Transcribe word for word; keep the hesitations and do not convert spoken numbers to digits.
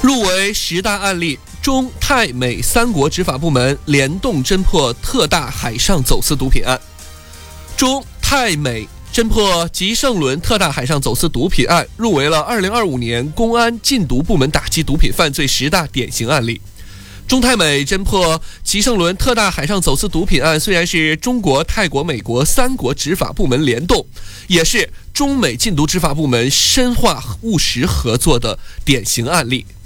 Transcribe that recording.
入围十大案例，中泰美三国执法部门联动侦破特大海上走私毒品案。中泰美侦破吉盛伦特大海上走私毒品案，入围了二零二五年公安禁毒部门打击毒品犯罪十大典型案例。中泰美侦破吉盛伦特大海上走私毒品案，虽然是中国、泰国、美国三国执法部门联动，也是中美禁毒执法部门深化务实合作的典型案例。